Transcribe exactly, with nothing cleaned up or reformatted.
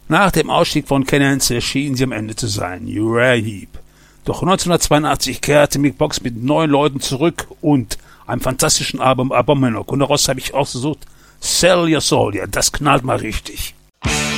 Nach dem Ausstieg von Canence schienen sie am Ende zu sein, Uriah Heep. Doch neunzehnhundertzweiundachtzig kehrte Mick Box mit neun Leuten zurück und einem fantastischen Album Abominok. Und daraus habe ich ausgesucht, Sell Your Soul, ja, das knallt mal richtig.